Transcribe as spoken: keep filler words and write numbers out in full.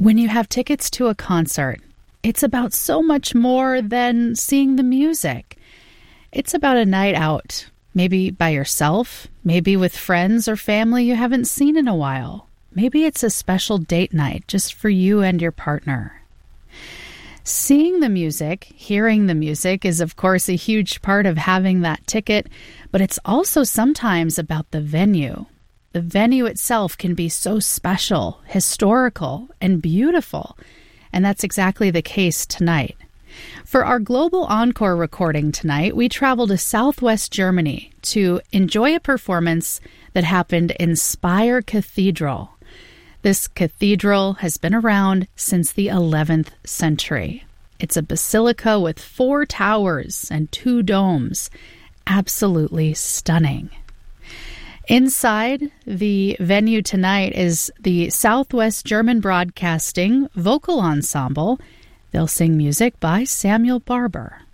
When you have tickets to a concert, it's about so much more than seeing the music. It's about a night out, maybe by yourself, maybe with friends or family you haven't seen in a while. Maybe it's a special date night just for you and your partner. Seeing the music, hearing the music is, of course, a huge part of having that ticket, but it's also sometimes about the venue. The venue itself can be so special, historical, and beautiful, and that's exactly the case tonight. For our Global Encore recording tonight, we travel to Southwest Germany to enjoy a performance that happened in Speyer Cathedral. This cathedral has been around since the eleventh century. It's a basilica with four towers and two domes. Absolutely stunning. Inside the venue tonight is the Southwest German Broadcasting Vocal Ensemble. They'll sing music by Samuel Barber.